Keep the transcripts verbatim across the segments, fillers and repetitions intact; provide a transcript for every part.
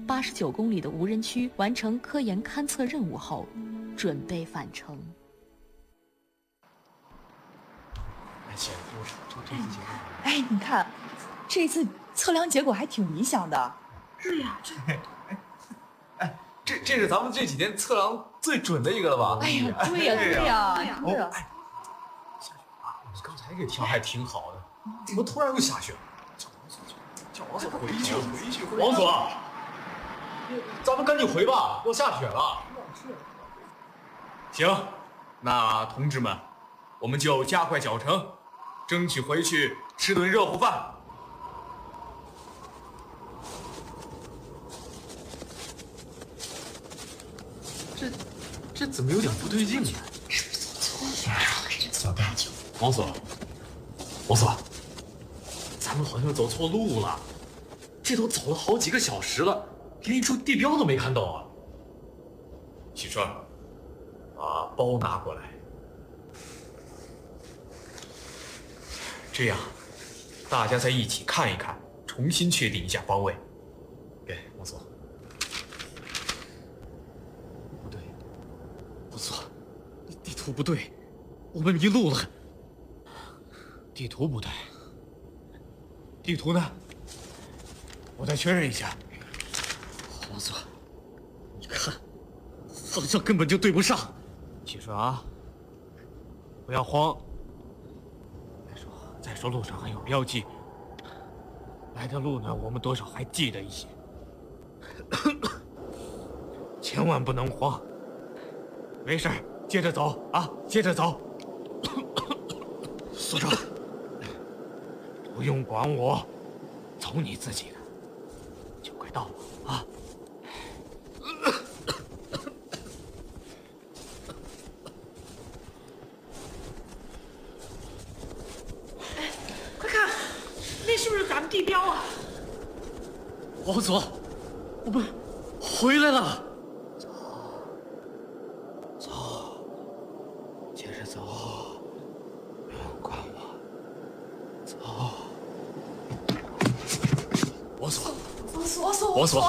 八十九公里的无人区完成科研勘测任务后，准备返程。 哎，你看，这次测量结果还挺理想的。 对呀，这， 哎，这这是咱们这几天测量最准的一个了吧？ 哎呀，对呀，对呀，对呀。 哦，哎，下雪了！你刚才这天还挺好的，怎么突然又下雪了？叫王所，叫王所回去，回去，回去。王所，咱们赶紧回吧，要下雪了。 行，那同志们，我们就加快脚程，争取回去吃顿热乎饭。 这这怎么有点不对劲呢？小蛋，王所，王所，咱们好像走错路了，这都走了好几个小时了，连一处地标都没看到啊！ 喜川， 把包拿过来。 这样，大家再一起看一看，重新确定一下方位。 给王所。不对，王所，地图不对，我们迷路了。 地图不对，地图呢？我再确认一下。 王所，你看，方向根本就对不上。 启顺啊，不要慌。再说，再说路上还有标记，来的路呢，我们多少还记得一些。千万不能慌。没事，接着走啊，接着走。 所长， 不用管我，走你自己的，就快到了啊！ 哎，快看，那是不是咱们地标啊？ 王所，我们回来了。王所， 王所，王所， 王所。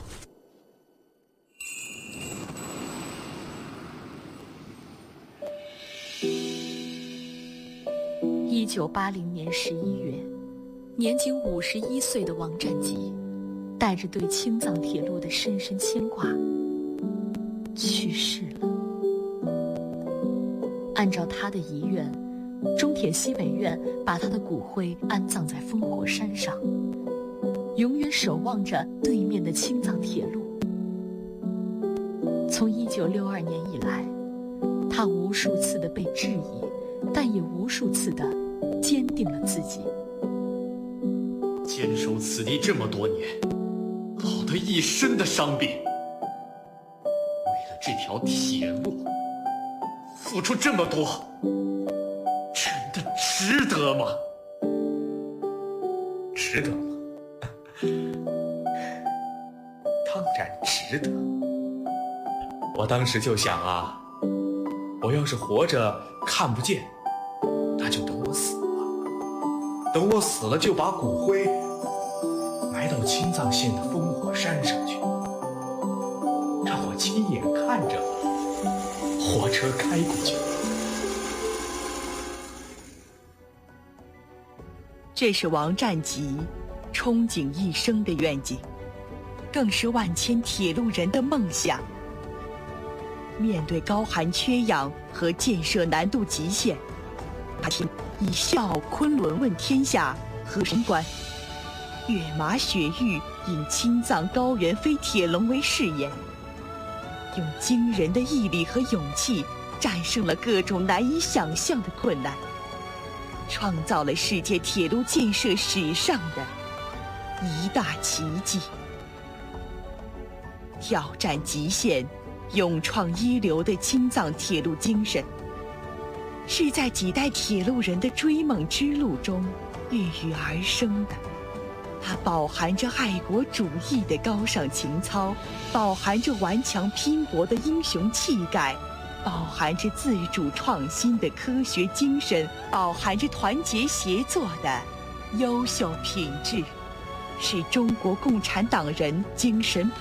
一九八零年十一月，年仅五十一岁的王占吉，带着对青藏铁路的深深牵挂，去世了。按照他的遗愿，中铁西北院把他的骨灰安葬在烽火山上，永远守望着对面的青藏铁路。从一九六二年以来，他无数次的被质疑，但也无数次的坚定了自己。 坚守此地这么多年，落得一身的伤病，为了这条铁路付出这么多，真的值得吗？ 值得吗？当然值得。我当时就想啊，我要是活着看不见，那就等我死了。等我死了，就把骨灰埋到青藏线的烽火山上去，让我亲眼看着火车开过去。 这是王占吉憧憬一生的愿景，更是万千铁路人的梦想。面对高寒缺氧和建设难度极限，他以笑昆仑问天下和神关，跃马雪域引青藏高原飞铁龙为誓言，用惊人的毅力和勇气战胜了各种难以想象的困难，创造了世界铁路建设史上的一大奇迹。挑战极限，勇创一流的青藏铁路精神，是在几代铁路人的追梦之路中孕育而生的。它饱含着爱国主义的高尚情操，饱含着顽强拼搏的英雄气概，饱含着自主创新的科学精神，饱含着团结协作的优秀品质，是中国共产党人精神